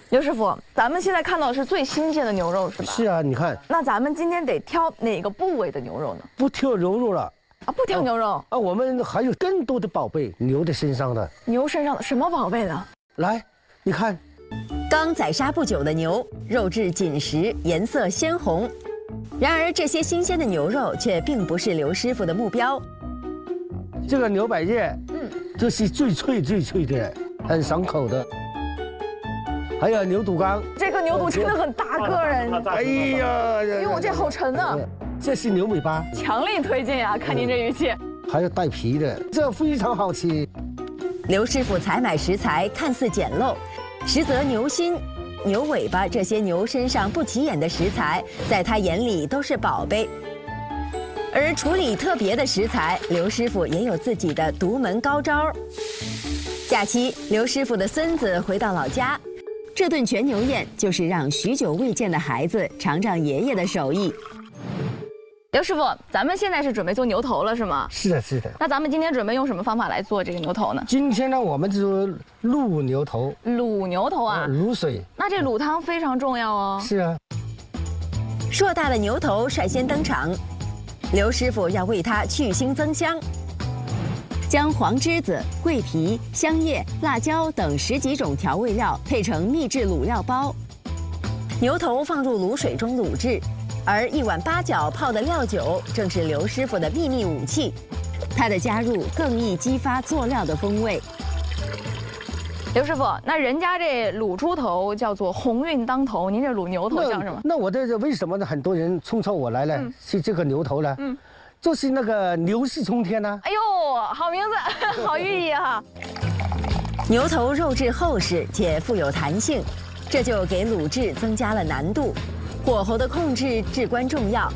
刘师傅，咱们现在看到的是最新鲜的牛肉是吧？ 是啊，你看。 那咱们今天得挑哪个部位的牛肉呢？ 不挑牛肉了啊，不挑牛肉啊，我们还有更多的宝贝，牛的身上的。 牛身上的什么宝贝呢？ 来，你看， 刚宰杀不久的牛，肉质紧实，颜色鲜红。然而，这些新鲜的牛肉却并不是刘师傅的目标。 这个牛百叶，这是最脆的，很爽口的。还有牛肚肝， 这个牛肚真的很大个人。 哎呀， 哟，这好沉啊！ 这是牛尾巴， 强力推荐啊！看您这语气。 还有带皮的，这非常好吃。 刘师傅采买食材看似简陋，实则牛心、牛尾巴这些牛身上不起眼的食材，在他眼里都是宝贝。而处理特别的食材，刘师傅也有自己的独门高招。假期，刘师傅的孙子回到老家。这顿全牛宴就是让许久未见的孩子尝尝爷爷的手艺。 刘师傅，咱们现在是准备做牛头了是吗？ 是的，是的。 那咱们今天准备用什么方法来做这个牛头呢？ 今天呢，我们就卤牛头。 卤牛头啊？ 卤水。 那这卤汤非常重要哦。 是啊。 硕大的牛头率先登场，刘师傅要为它去腥增香。将黄栀子、桂皮、香叶、辣椒等10几种调味料配成秘制卤料包，牛头放入卤水中卤制，而1碗8角泡的料酒正是刘师傅的秘密武器，它的加入更易激发佐料的风味。 刘师傅，那人家这卤猪头叫做鸿运当头，您这卤牛头叫什么？ 那我这为什么呢？很多人冲着我来了，是这个牛头呢？就是那个牛气冲天呢。 哎呦，好名字，好寓意哈。 牛头肉质厚实且富有弹性，这就给卤制增加了难度。火候的控制至关重要。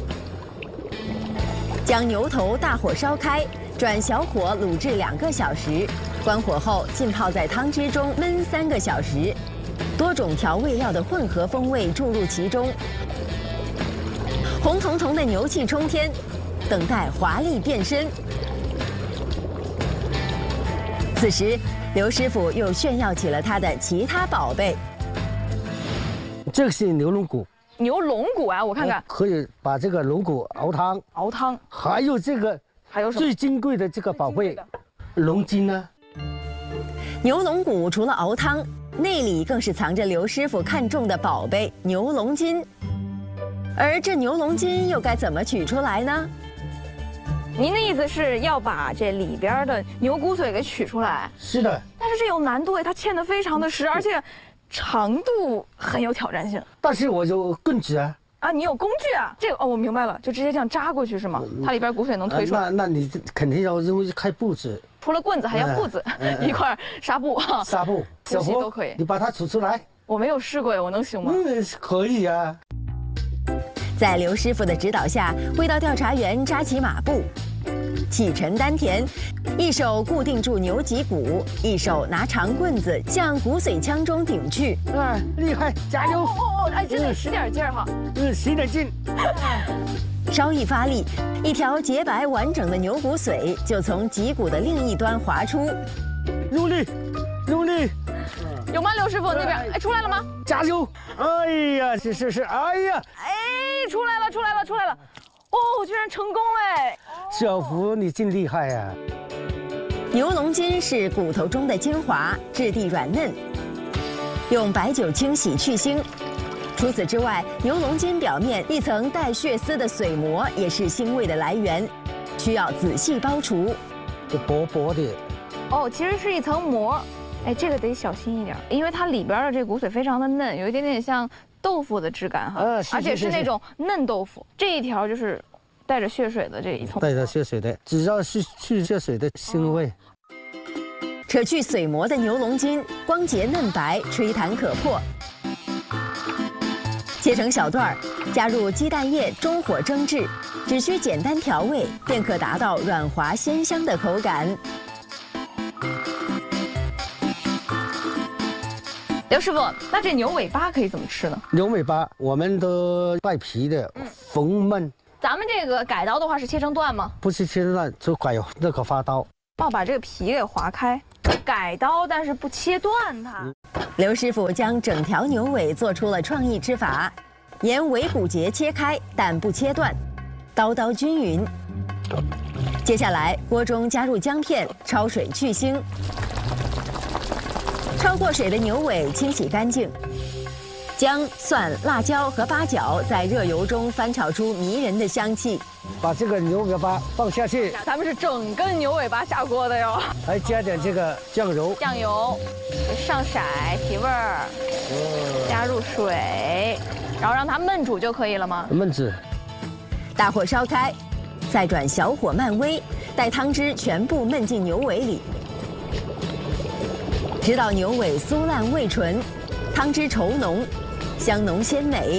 将牛头大火烧开，转小火卤制2个小时，关火后浸泡在汤汁中焖3个小时，多种调味料的混合风味注入其中，红彤彤的牛气冲天。等待华丽变身。此时，刘师傅又炫耀起了他的其他宝贝。 这个是牛龙骨。 牛龙骨啊，我看看。 可以把这个龙骨熬汤。 熬汤。 还有这个， 还有什么？ 最金贵的这个宝贝，龙筋呢？ 牛龙骨除了熬汤，内里更是藏着刘师傅看中的宝贝牛龙筋。而这牛龙筋又该怎么取出来呢？ 您的意思是要把这里边的牛骨髓给取出来？ 是的。 但是这有难度哎，它嵌得非常的实，而且长度很有挑战性。 但是我有棍子啊。 啊，你有工具啊？这个哦，我明白了，就直接这样扎过去是吗？它里边骨髓能推出来。 那你肯定要用开布子。 除了棍子还要布子，一块纱布。 纱布， 小胡都可以。 你把它取出来。 我没有试过，我能行吗？ 可以啊。 在刘师傅的指导下，味道调查员扎起马步，启程丹田，一手固定住牛脊骨，一手拿长棍子向骨髓腔中顶去。 厉害，加油！ 哎，真得使点劲儿哈。 使点劲。 稍一发力，一条洁白完整的牛骨髓就从脊骨的另一端滑出。 用力，用力。 有吗，刘师傅那边？哎，出来了吗？ 加油！哎呀，是，哎呀， 哎，出来了！哦，居然成功嘞！ 小福，你真厉害呀！ 牛龙筋是骨头中的精华，质地软嫩，用白酒清洗去腥。除此之外，牛龙筋表面一层带血丝的髓膜也是腥味的来源，需要仔细剥除。 这薄薄的。 哦，其实是一层膜。哎，这个得小心一点，因为它里边的这骨髓非常的嫩，有一点点像豆腐的质感哈，而且是那种嫩豆腐。这一条就是带着血水的这一层， 带着血水的，只要是去血水的腥味。 扯去髓膜的牛龙筋，光洁嫩白，吹弹可破。切成小段儿，加入鸡蛋液，中火蒸制，只需简单调味，便可达到软滑鲜香的口感。 刘师傅，那这牛尾巴可以怎么吃呢？ 牛尾巴我们都带皮的，缝焖。 咱们这个改刀的话是切成段吗？ 不是切成段，就改那个花刀。 把这个皮给划开。 改刀，但是不切断它。 刘师傅将整条牛尾做出了创意之法，沿尾骨节切开，但不切断，刀刀均匀。接下来，锅中加入姜片，焯水去腥。焯过水的牛尾清洗干净，姜、蒜、辣椒和八角在热油中翻炒出迷人的香气。 把这个牛尾巴放下去， 咱们是整根牛尾巴下锅的哟。 还加点这个酱油， 上色提味儿，加入水，然后让它焖煮就可以了吗？ 焖煮。 大火烧开，再转小火慢煨，待汤汁全部焖进牛尾里，直到牛尾酥烂味醇，汤汁稠浓，香浓鲜美。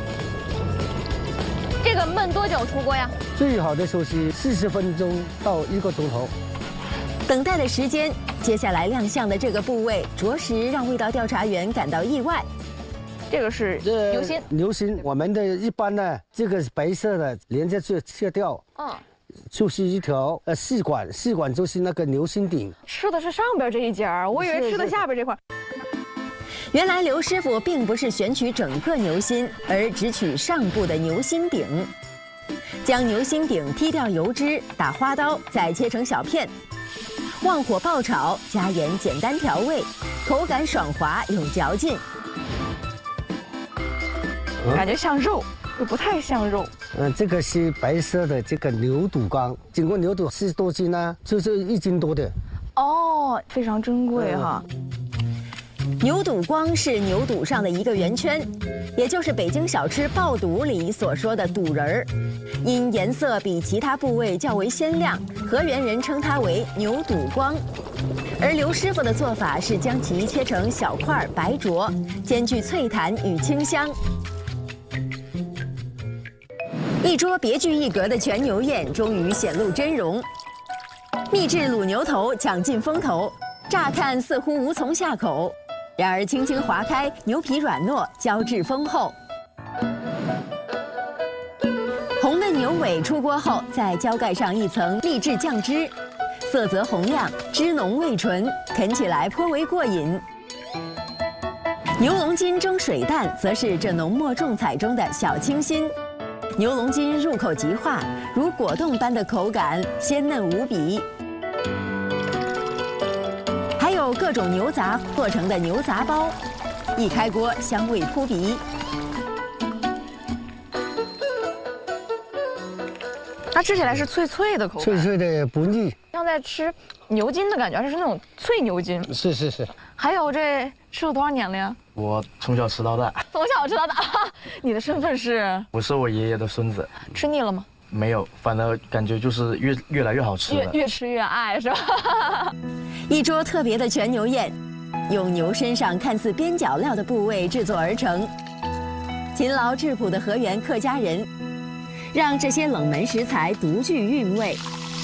这个焖多久出锅呀？ 最好的时候是40分钟到1个钟头。 等待的时间，接下来亮相的这个部位，着实让味道调查员感到意外。 这个是牛心， 牛心我们的一般呢，这个白色的连着切掉，就是一条细管，细管就是那个牛心顶。 吃的是上边这一节儿，我以为吃的下边这块。 原来刘师傅并不是选取整个牛心，而只取上部的牛心顶，将牛心顶剔掉油脂，打花刀，再切成小片，旺火爆炒，加盐简单调味，口感爽滑有嚼劲。 感觉像肉，又不太像肉。 这个是白色的这个牛肚肝，经过牛肚40多斤呢，就是1斤多的。 哦，非常珍贵哈。 牛肚光是牛肚上的一个圆圈，也就是北京小吃爆肚里所说的肚仁儿。因颜色比其他部位较为鲜亮，河源人称它为牛肚光。而刘师傅的做法是将其切成小块白灼，兼具脆弹与清香。一桌别具一格的全牛宴终于显露真容，秘制卤牛头抢尽风头，乍看似乎无从下口。然而轻轻划开，牛皮软糯，胶质丰厚。红焖牛尾出锅后，再浇盖上一层秘制酱汁，色泽红亮，汁浓味醇，啃起来颇为过瘾。牛龙筋蒸水蛋则是这浓墨重彩中的小清新。牛龙筋入口即化，如果冻般的口感，鲜嫩无比。还有各种牛杂做成的牛杂包，一开锅香味扑鼻。 它吃起来是脆脆的口感， 脆脆的不腻， 像在吃牛筋的感觉，而且是那种脆牛筋。 是。 还有这吃了多少年了呀？ 我从小吃到大。 从小吃到大，你的身份是？ 我是我爷爷的孙子。 吃腻了吗？ 没有，反正感觉就是越来越好吃了， 越吃越爱是吧？ 一桌特别的全牛宴，用牛身上看似边角料的部位制作而成。勤劳质朴的河源客家人，让这些冷门食材独具韵味。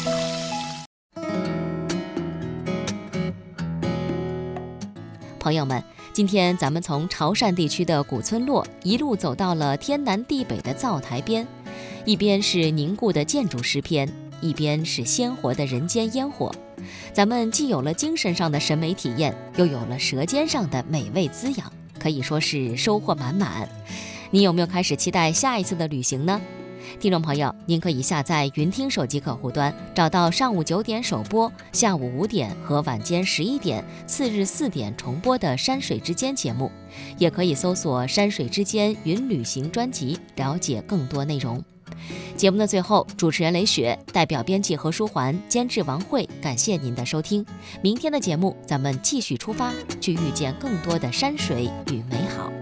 朋友们，今天咱们从潮汕地区的古村落一路走到了天南地北的灶台边，一边是凝固的建筑诗篇，一边是鲜活的人间烟火。咱们既有了精神上的审美体验，又有了舌尖上的美味滋养，可以说是收获满满。你有没有开始期待下一次的旅行呢？听众朋友，您可以下载云听手机客户端，找到上午9点首播、下午5点和晚间11点、次日4点重播的《山水之间》节目，也可以搜索《山水之间云旅行》专辑，了解更多内容。节目的最后，主持人雷雪代表编辑何书桓、监制王慧，感谢您的收听。明天的节目，咱们继续出发，去遇见更多的山水与美好。